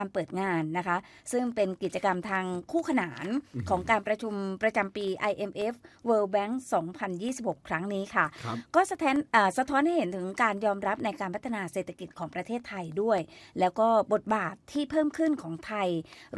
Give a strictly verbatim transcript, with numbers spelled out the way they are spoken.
การเปิดงานนะคะซึ่งเป็นกิจกรรมทางคู่ขนานของการประชุมประจำปี ไอ เอ็ม เอฟ World Bank สองพันยี่สิบหก ครั้งนี้ค่ะก็สะท้อนสะท้อนให้เห็นถึงการยอมรับในการพัฒนาเศรษฐกิจของประเทศไทยด้วยแล้วก็บทบาทที่เพิ่มขึ้นของไทย